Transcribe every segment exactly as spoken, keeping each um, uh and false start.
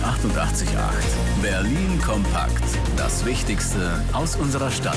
achtundachtzig Komma acht. Berlin kompakt. Das Wichtigste aus unserer Stadt.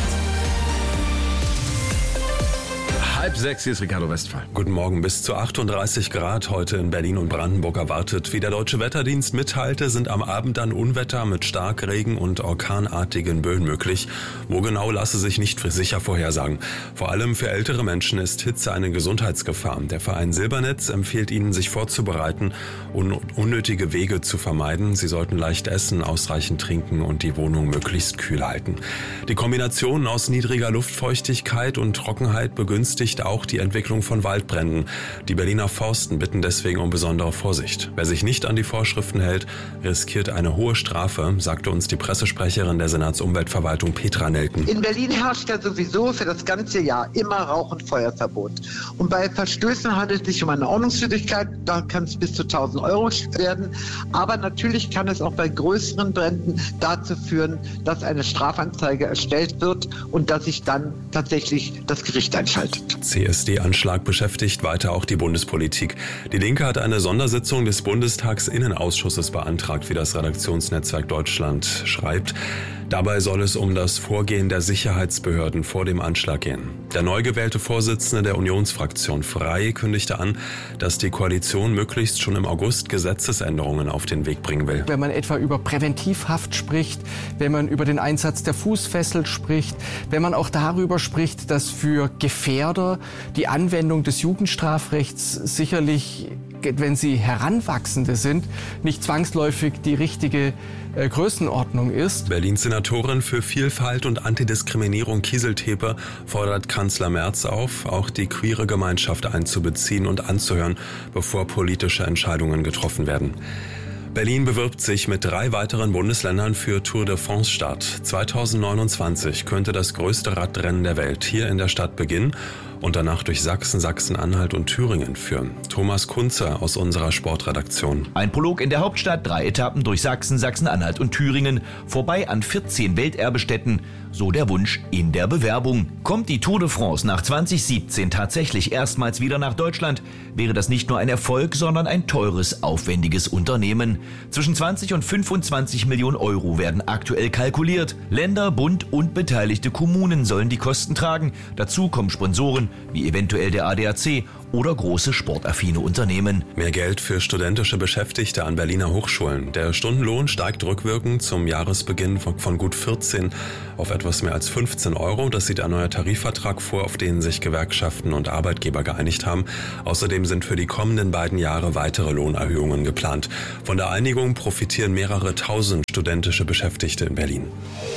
Halb sechs, hier ist Ricardo Westphal. Guten Morgen. Bis zu achtunddreißig Grad heute in Berlin und Brandenburg erwartet. Wie der Deutsche Wetterdienst mitteilte, sind am Abend dann Unwetter mit Starkregen und orkanartigen Böen möglich. Wo genau, lasse sich nicht sicher vorhersagen. Vor allem für ältere Menschen ist Hitze eine Gesundheitsgefahr. Der Verein Silbernetz empfiehlt Ihnen, sich vorzubereiten und unnötige Wege zu vermeiden. Sie sollten leicht essen, ausreichend trinken und die Wohnung möglichst kühl halten. Die Kombination aus niedriger Luftfeuchtigkeit und Trockenheit begünstigt auch die Entwicklung von Waldbränden. Die Berliner Forsten bitten deswegen um besondere Vorsicht. Wer sich nicht an die Vorschriften hält, riskiert eine hohe Strafe, sagte uns die Pressesprecherin der Senatsumweltverwaltung Petra Nelken. In Berlin herrscht ja sowieso für das ganze Jahr immer Rauch- und Feuerverbot. Und bei Verstößen handelt es sich um eine Ordnungswidrigkeit, da kann es bis zu tausend Euro werden. Aber natürlich kann es auch bei größeren Bränden dazu führen, dass eine Strafanzeige erstellt wird und dass sich dann tatsächlich das Gericht einschaltet. C S D-Anschlag beschäftigt weiter auch die Bundespolitik. Die Linke hat eine Sondersitzung des Bundestagsinnenausschusses beantragt, wie das Redaktionsnetzwerk Deutschland schreibt. Dabei soll es um das Vorgehen der Sicherheitsbehörden vor dem Anschlag gehen. Der neu gewählte Vorsitzende der Unionsfraktion Frei kündigte an, dass die Koalition möglichst schon im August Gesetzesänderungen auf den Weg bringen will. Wenn man etwa über Präventivhaft spricht, wenn man über den Einsatz der Fußfessel spricht, wenn man auch darüber spricht, dass für Gefährder die Anwendung des Jugendstrafrechts sicherlich, wenn sie Heranwachsende sind, nicht zwangsläufig die richtige äh, Größenordnung ist. Berlins Senatorin für Vielfalt und Antidiskriminierung Kieseltepe fordert Kanzler Merz auf, auch die queere Gemeinschaft einzubeziehen und anzuhören, bevor politische Entscheidungen getroffen werden. Berlin bewirbt sich mit drei weiteren Bundesländern für Tour de France Start. zweitausendneunundzwanzig könnte das größte Radrennen der Welt hier in der Stadt beginnen und danach durch Sachsen, Sachsen-Anhalt und Thüringen führen. Thomas Kunze aus unserer Sportredaktion. Ein Prolog in der Hauptstadt, drei Etappen durch Sachsen, Sachsen-Anhalt und Thüringen, vorbei an vierzehn Welterbestätten, so der Wunsch in der Bewerbung. Kommt die Tour de France nach zweitausendsiebzehn tatsächlich erstmals wieder nach Deutschland, wäre das nicht nur ein Erfolg, sondern ein teures, aufwendiges Unternehmen. Zwischen zwanzig und fünfundzwanzig Millionen Euro werden aktuell kalkuliert. Länder, Bund und beteiligte Kommunen sollen die Kosten tragen. Dazu kommen Sponsoren wie eventuell der A D A C oder große sportaffine Unternehmen. Mehr Geld für studentische Beschäftigte an Berliner Hochschulen. Der Stundenlohn steigt rückwirkend zum Jahresbeginn von, von gut vierzehn auf etwas mehr als fünfzehn Euro. Das sieht ein neuer Tarifvertrag vor, auf den sich Gewerkschaften und Arbeitgeber geeinigt haben. Außerdem sind für die kommenden beiden Jahre weitere Lohnerhöhungen geplant. Von der Einigung profitieren mehrere tausend studentische Beschäftigte in Berlin.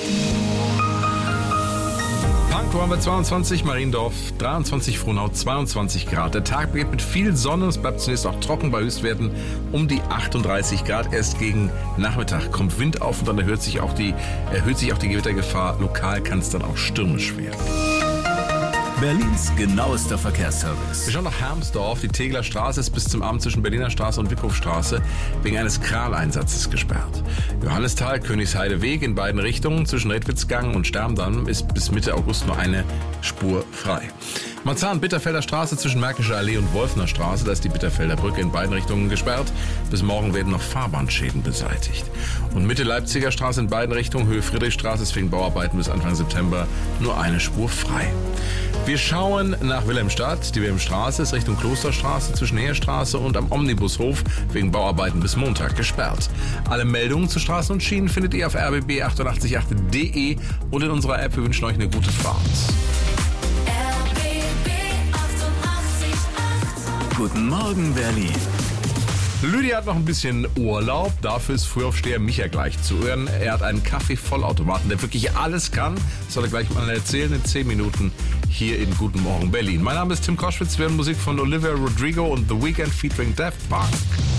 Pankow haben wir zweiundzwanzig, Mariendorf dreiundzwanzig, Frohnau zweiundzwanzig Grad. Der Tag beginnt mit viel Sonne, es bleibt zunächst auch trocken bei Höchstwerten um die achtunddreißig Grad. Erst gegen Nachmittag kommt Wind auf und dann erhöht sich auch die, erhöht sich auch die Gewittergefahr. Lokal kann es dann auch stürmisch werden. Berlins genauester Verkehrsservice. Wir schauen nach Hermsdorf. Die Tegeler Straße ist bis zum Abend zwischen Berliner Straße und Wickhofstraße wegen eines Kraleinsatzes gesperrt. Johannisthal, Königsheide Weg in beiden Richtungen zwischen Redwitzgang und Sterndamm ist bis Mitte August nur eine Spur frei. Marzahn-Bitterfelder Straße zwischen Märkischer Allee und Wolfner Straße, da ist die Bitterfelder Brücke in beiden Richtungen gesperrt. Bis morgen werden noch Fahrbahnschäden beseitigt. Und Mitte Leipziger Straße in beiden Richtungen, Höhe Friedrichstraße ist wegen Bauarbeiten bis Anfang September nur eine Spur frei. Wir schauen nach Wilhelmstadt. Die Wilhelmstraße ist Richtung Klosterstraße zwischen Heerstraße und am Omnibushof wegen Bauarbeiten bis Montag gesperrt. Alle Meldungen zu Straßen und Schienen findet ihr auf r b b achtundachtzig Punkt acht punkt d e und in unserer App. Wir wünschen euch eine gute Fahrt. Guten Morgen, Berlin. Lydia hat noch ein bisschen Urlaub, dafür ist Frühaufsteher Micha gleich zu hören. Er hat einen Kaffee-Vollautomaten, der wirklich alles kann. Das soll er gleich mal erzählen in zehn Minuten hier in Guten Morgen Berlin. Mein Name ist Tim Koschwitz, wir hören Musik von Olivia Rodrigo und The Weeknd featuring Daft Punk.